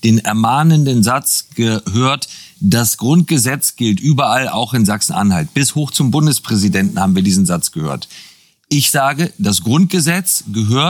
den ermahnenden Satz gehört, das Grundgesetz gilt überall, auch in Sachsen-Anhalt. Bis hoch zum Bundespräsidenten haben wir diesen Satz gehört. Ich sage, das Grundgesetz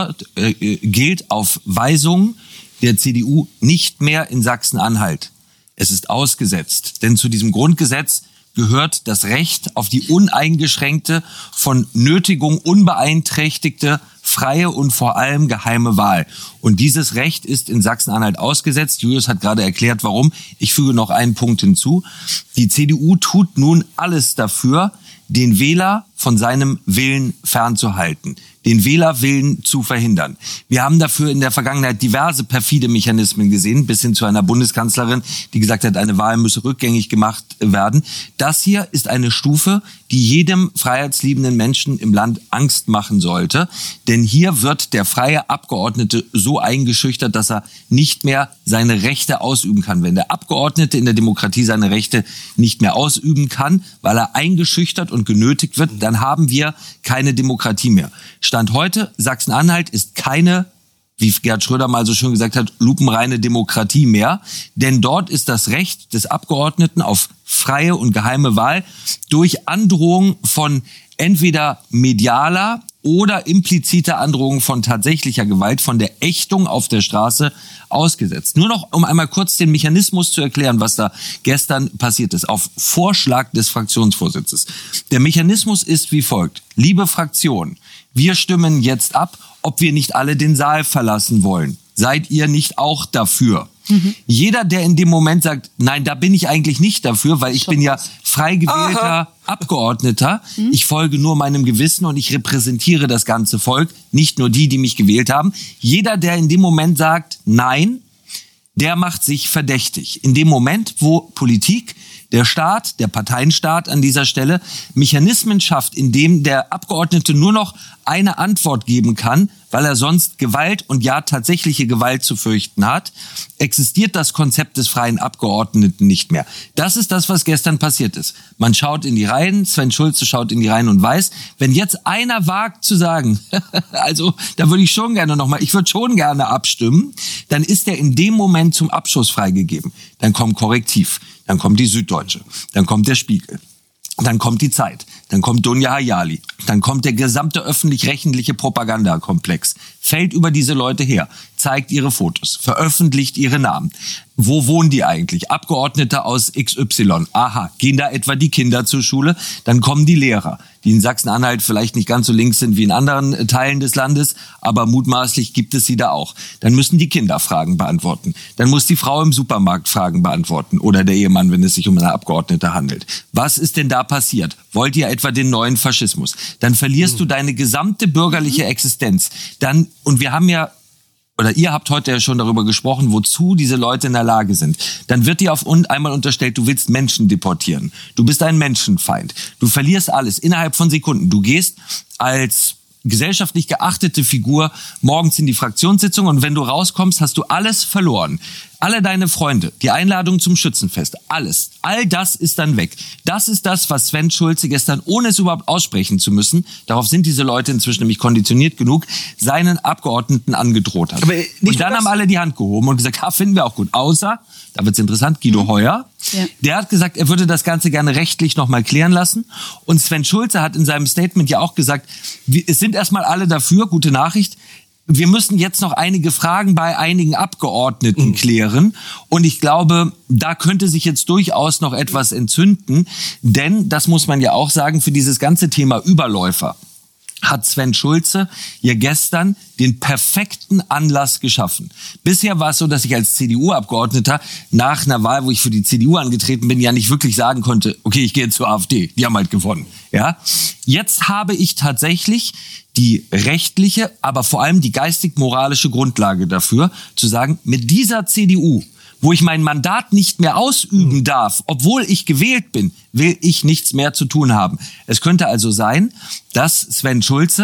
gilt auf Weisung der CDU nicht mehr in Sachsen-Anhalt. Es ist ausgesetzt, denn zu diesem Grundgesetz gehört das Recht auf die uneingeschränkte, von Nötigung unbeeinträchtigte, freie und vor allem geheime Wahl. Und dieses Recht ist in Sachsen-Anhalt ausgesetzt. Julius hat gerade erklärt, warum. Ich füge noch einen Punkt hinzu. Die CDU tut nun alles dafür, den Wähler von seinem Willen fernzuhalten, den Wählerwillen zu verhindern. Wir haben dafür in der Vergangenheit diverse perfide Mechanismen gesehen, bis hin zu einer Bundeskanzlerin, die gesagt hat, eine Wahl müsse rückgängig gemacht werden. Das hier ist eine Stufe, die jedem freiheitsliebenden Menschen im Land Angst machen sollte. Denn hier wird der freie Abgeordnete so eingeschüchtert, dass er nicht mehr seine Rechte ausüben kann. Wenn der Abgeordnete in der Demokratie seine Rechte nicht mehr ausüben kann, weil er eingeschüchtert und genötigt wird, dann haben wir keine Demokratie mehr. Stand heute, Sachsen-Anhalt ist keine, wie Gerhard Schröder mal so schön gesagt hat, lupenreine Demokratie mehr. Denn dort ist das Recht des Abgeordneten auf freie und geheime Wahl durch Androhung von entweder medialer oder impliziter Androhung von tatsächlicher Gewalt, von der Ächtung auf der Straße ausgesetzt. Nur noch, um einmal kurz den Mechanismus zu erklären, was da gestern passiert ist, auf Vorschlag des Fraktionsvorsitzes. Der Mechanismus ist wie folgt. Liebe Fraktion, wir stimmen jetzt ab, ob wir nicht alle den Saal verlassen wollen. Seid ihr nicht auch dafür? Jeder, der in dem Moment sagt, nein, da bin ich eigentlich nicht dafür, weil ich bin ja frei gewählter Abgeordneter. Ich folge nur meinem Gewissen und ich repräsentiere das ganze Volk, nicht nur die, die mich gewählt haben. Jeder, der in dem Moment sagt, nein, der macht sich verdächtig. In dem Moment, wo Politik, der Staat, der Parteienstaat an dieser Stelle Mechanismen schafft, in dem der Abgeordnete nur noch eine Antwort geben kann, weil er sonst Gewalt und ja tatsächliche Gewalt zu fürchten hat, existiert das Konzept des freien Abgeordneten nicht mehr. Das ist das, was gestern passiert ist. Man schaut in die Reihen, Sven Schulze schaut in die Reihen und weiß, wenn jetzt einer wagt zu sagen, also da würde ich schon gerne ich würde schon gerne abstimmen, dann ist er in dem Moment zum Abschuss freigegeben. Dann kommt Korrektiv, dann kommt die Süddeutsche, dann kommt der Spiegel. Dann kommt die Zeit, dann kommt Dunja Hayali, dann kommt der gesamte öffentlich-rechtliche Propagandakomplex, fällt über diese Leute her, zeigt ihre Fotos, veröffentlicht ihre Namen. Wo wohnen die eigentlich? Abgeordnete aus XY. Aha, gehen da etwa die Kinder zur Schule? Dann kommen die Lehrer, die in Sachsen-Anhalt vielleicht nicht ganz so links sind wie in anderen Teilen des Landes, aber mutmaßlich gibt es sie da auch. Dann müssen die Kinder Fragen beantworten. Dann muss die Frau im Supermarkt Fragen beantworten oder der Ehemann, wenn es sich um eine Abgeordnete handelt. Was ist denn da passiert? Wollt ihr etwa den neuen Faschismus? Dann verlierst du deine gesamte bürgerliche Existenz. Und wir haben ja, oder ihr habt heute ja schon darüber gesprochen, wozu diese Leute in der Lage sind. Dann wird dir einmal unterstellt, du willst Menschen deportieren. Du bist ein Menschenfeind. Du verlierst alles innerhalb von Sekunden. Du gehst als gesellschaftlich geachtete Figur morgens in die Fraktionssitzung und wenn du rauskommst, hast du alles verloren. Alle deine Freunde, die Einladung zum Schützenfest, alles. All das ist dann weg. Das ist das, was Sven Schulze gestern, ohne es überhaupt aussprechen zu müssen, darauf sind diese Leute inzwischen nämlich konditioniert genug, seinen Abgeordneten angedroht hat. Und dann haben alle die Hand gehoben und gesagt, finden wir auch gut. Außer, da wird's interessant, Guido Heuer. Ja. Der hat gesagt, er würde das Ganze gerne rechtlich nochmal klären lassen. Und Sven Schulze hat in seinem Statement ja auch gesagt, es sind erstmal alle dafür, gute Nachricht, wir müssen jetzt noch einige Fragen bei einigen Abgeordneten klären. Und ich glaube, da könnte sich jetzt durchaus noch etwas entzünden. Denn, das muss man ja auch sagen, für dieses ganze Thema Überläufer hat Sven Schulze ja gestern den perfekten Anlass geschaffen. Bisher war es so, dass ich als CDU-Abgeordneter nach einer Wahl, wo ich für die CDU angetreten bin, ja nicht wirklich sagen konnte, okay, ich gehe zur AfD, die haben halt gewonnen. Ja? Jetzt habe ich tatsächlich die rechtliche, aber vor allem die geistig-moralische Grundlage dafür, zu sagen, mit dieser CDU, wo ich mein Mandat nicht mehr ausüben darf, obwohl ich gewählt bin, will ich nichts mehr zu tun haben. Es könnte also sein, dass Sven Schulze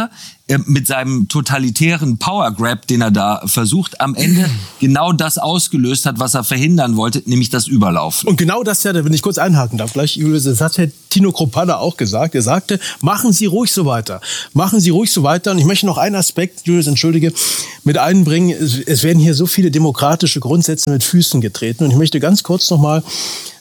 mit seinem totalitären Power Grab, den er da versucht, am Ende genau das ausgelöst hat, was er verhindern wollte, nämlich das Überlaufen. Und genau das, ja, wenn ich kurz einhaken darf, gleich, Julius, das hat Herr Tino Kruppalla auch gesagt. Er sagte, machen Sie ruhig so weiter. Machen Sie ruhig so weiter. Und ich möchte noch einen Aspekt, Julius, entschuldige, mit einbringen. Es werden hier so viele demokratische Grundsätze mit Füßen getreten. Und ich möchte ganz kurz noch mal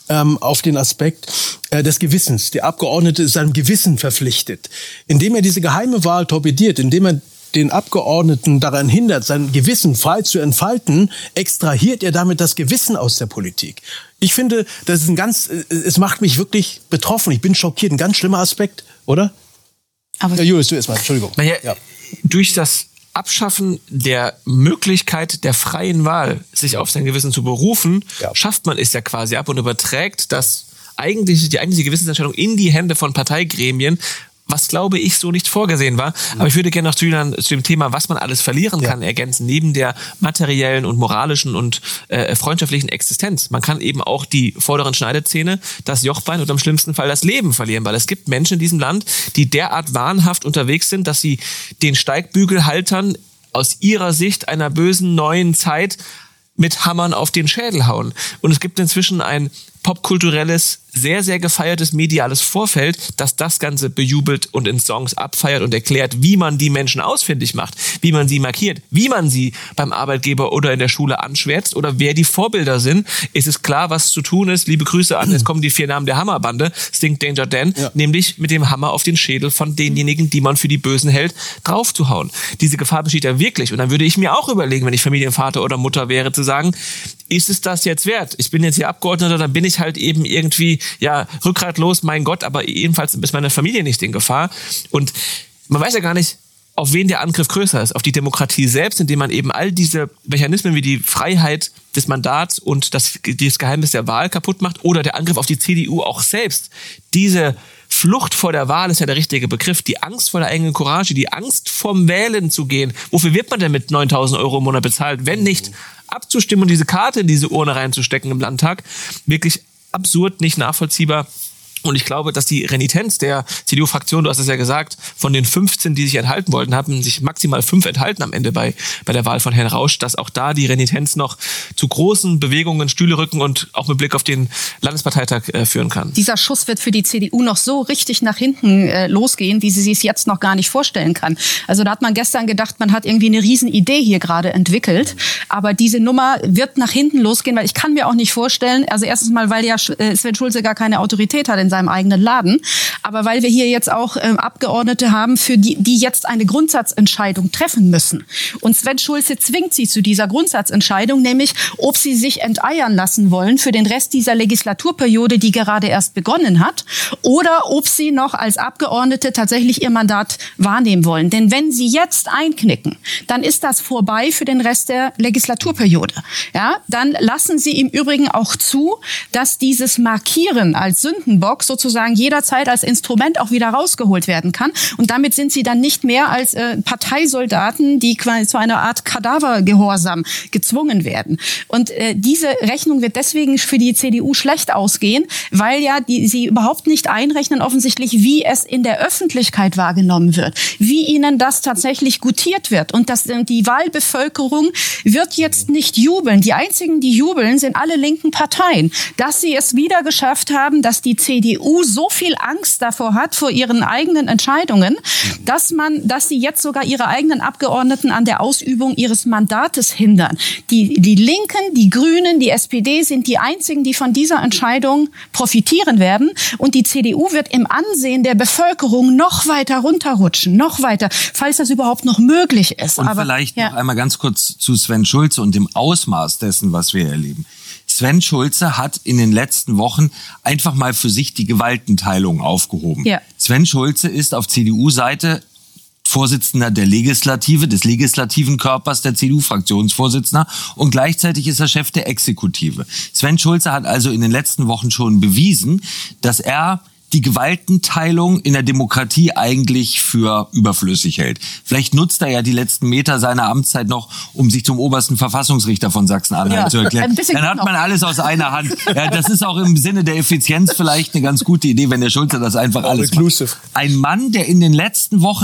auf den Aspekt des Gewissens. Der Abgeordnete ist seinem Gewissen verpflichtet. Indem er diese geheime Wahl torpediert, indem er den Abgeordneten daran hindert, sein Gewissen frei zu entfalten, extrahiert er damit das Gewissen aus der Politik. Ich finde, das ist es macht mich wirklich betroffen. Ich bin schockiert. Ein ganz schlimmer Aspekt, oder? Aber ja, Julius, du erstmal, Entschuldigung. Naja, ja. Durch das Abschaffen der Möglichkeit der freien Wahl, sich auf sein Gewissen zu berufen, schafft man es ja quasi ab und überträgt die eigentliche Gewissensentscheidung in die Hände von Parteigremien, was, glaube ich, so nicht vorgesehen war. Aber ich würde gerne noch zu dem Thema, was man alles verlieren kann, ergänzen, neben der materiellen und moralischen und freundschaftlichen Existenz. Man kann eben auch die vorderen Schneidezähne, das Jochbein und im schlimmsten Fall das Leben verlieren, weil es gibt Menschen in diesem Land, die derart wahnhaft unterwegs sind, dass sie den Steigbügelhaltern aus ihrer Sicht einer bösen neuen Zeit mit Hammern auf den Schädel hauen. Und es gibt inzwischen ein popkulturelles, sehr, sehr gefeiertes mediales Vorfeld, das das Ganze bejubelt und in Songs abfeiert und erklärt, wie man die Menschen ausfindig macht, wie man sie markiert, wie man sie beim Arbeitgeber oder in der Schule anschwärzt oder wer die Vorbilder sind. Es ist klar, was zu tun ist. Liebe Grüße an, jetzt kommen die 4 Namen der Hammerbande, Stink Danger Dan, nämlich mit dem Hammer auf den Schädel von denjenigen, die man für die Bösen hält, draufzuhauen. Diese Gefahr besteht ja wirklich. Und dann würde ich mir auch überlegen, wenn ich Familienvater oder Mutter wäre, zu sagen, ist es das jetzt wert? Ich bin jetzt hier Abgeordneter, dann bin ich halt eben irgendwie, rückgratlos, mein Gott, aber jedenfalls ist meine Familie nicht in Gefahr. Und man weiß ja gar nicht, auf wen der Angriff größer ist. Auf die Demokratie selbst, indem man eben all diese Mechanismen wie die Freiheit des Mandats und das Geheimnis der Wahl kaputt macht, oder der Angriff auf die CDU auch selbst. Diese Flucht vor der Wahl ist ja der richtige Begriff. Die Angst vor der eigenen Courage, die Angst vom Wählen zu gehen. Wofür wird man denn mit 9.000 € im Monat bezahlt, wenn nicht abzustimmen und diese Karte in diese Urne reinzustecken im Landtag? Wirklich absurd, nicht nachvollziehbar. Und ich glaube, dass die Renitenz der CDU-Fraktion, du hast es ja gesagt, von den 15, die sich enthalten wollten, haben sich maximal 5 enthalten am Ende bei der Wahl von Herrn Rausch, dass auch da die Renitenz noch zu großen Bewegungen, Stühle rücken und auch mit Blick auf den Landesparteitag führen kann. Dieser Schuss wird für die CDU noch so richtig nach hinten losgehen, wie sie sich jetzt noch gar nicht vorstellen kann. Also da hat man gestern gedacht, man hat irgendwie eine Riesenidee hier gerade entwickelt. Aber diese Nummer wird nach hinten losgehen, weil ich kann mir auch nicht vorstellen, also erstens mal, weil ja Sven Schulze gar keine Autorität hat in seinem eigenen Laden, aber weil wir hier jetzt auch Abgeordnete haben, für die jetzt eine Grundsatzentscheidung treffen müssen. Und Sven Schulze zwingt sie zu dieser Grundsatzentscheidung, nämlich ob sie sich enteiern lassen wollen für den Rest dieser Legislaturperiode, die gerade erst begonnen hat, oder ob sie noch als Abgeordnete tatsächlich ihr Mandat wahrnehmen wollen. Denn wenn sie jetzt einknicken, dann ist das vorbei für den Rest der Legislaturperiode. Ja, dann lassen sie im Übrigen auch zu, dass dieses Markieren als Sündenbock sozusagen jederzeit als Instrument auch wieder rausgeholt werden kann. Und damit sind sie dann nicht mehr als Parteisoldaten, die quasi zu einer Art Kadavergehorsam gezwungen werden. Und diese Rechnung wird deswegen für die CDU schlecht ausgehen, weil ja sie überhaupt nicht einrechnen offensichtlich, wie es in der Öffentlichkeit wahrgenommen wird, wie ihnen das tatsächlich gutiert wird. Und die Wahlbevölkerung wird jetzt nicht jubeln. Die einzigen, die jubeln, sind alle linken Parteien. Dass sie es wieder geschafft haben, dass die CDU so viel Angst davor hat, vor ihren eigenen Entscheidungen, dass sie jetzt sogar ihre eigenen Abgeordneten an der Ausübung ihres Mandates hindern. Die Linken, die Grünen, die SPD sind die einzigen, die von dieser Entscheidung profitieren werden. Und die CDU wird im Ansehen der Bevölkerung noch weiter runterrutschen, noch weiter, falls das überhaupt noch möglich ist. Und vielleicht noch einmal ganz kurz zu Sven Schulze und dem Ausmaß dessen, was wir erleben. Sven Schulze hat in den letzten Wochen einfach mal für sich die Gewaltenteilung aufgehoben. Ja. Sven Schulze ist auf CDU-Seite Vorsitzender der Legislative, des legislativen Körpers der CDU-Fraktionsvorsitzender, und gleichzeitig ist er Chef der Exekutive. Sven Schulze hat also in den letzten Wochen schon bewiesen, dass er die Gewaltenteilung in der Demokratie eigentlich für überflüssig hält. Vielleicht nutzt er ja die letzten Meter seiner Amtszeit noch, um sich zum obersten Verfassungsrichter von Sachsen-Anhalt zu erklären. Dann hat man alles aus einer Hand. Ja, das ist auch im Sinne der Effizienz vielleicht eine ganz gute Idee, wenn der Schulze das einfach alles macht. Ein Mann, der in den letzten Wochen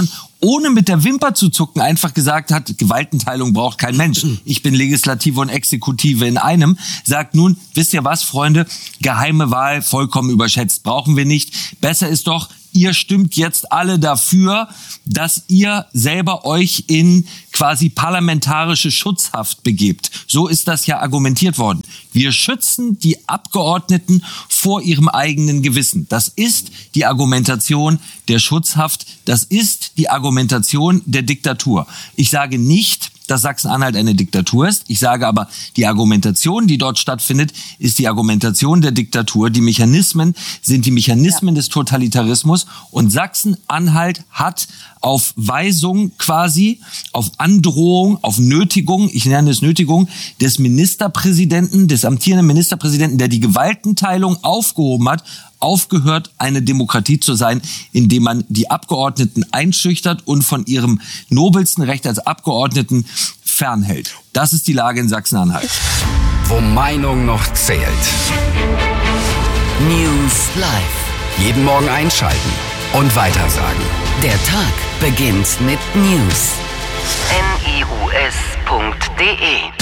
ohne mit der Wimper zu zucken, einfach gesagt hat, Gewaltenteilung braucht kein Mensch. Ich bin Legislative und Exekutive in einem. Sagt nun, wisst ihr was, Freunde, geheime Wahl vollkommen überschätzt, brauchen wir nicht. Besser ist doch, ihr stimmt jetzt alle dafür, dass ihr selber euch in quasi parlamentarische Schutzhaft begebt. So ist das ja argumentiert worden. Wir schützen die Abgeordneten vor ihrem eigenen Gewissen. Das ist die Argumentation der Schutzhaft. Das ist die Argumentation der Diktatur. Ich sage nicht, dass Sachsen-Anhalt eine Diktatur ist. Ich sage aber, die Argumentation, die dort stattfindet, ist die Argumentation der Diktatur. Die Mechanismen sind die Mechanismen des Totalitarismus. Und Sachsen-Anhalt hat auf Weisung quasi, auf Androhung, auf Nötigung, ich nenne es Nötigung, des Ministerpräsidenten, des amtierenden Ministerpräsidenten, der die Gewaltenteilung aufgehoben hat, aufgehört, eine Demokratie zu sein, indem man die Abgeordneten einschüchtert und von ihrem nobelsten Recht als Abgeordneten fernhält. Das ist die Lage in Sachsen-Anhalt. Wo Meinung noch zählt. News Live. Jeden Morgen einschalten und weitersagen. Der Tag beginnt mit News. news.de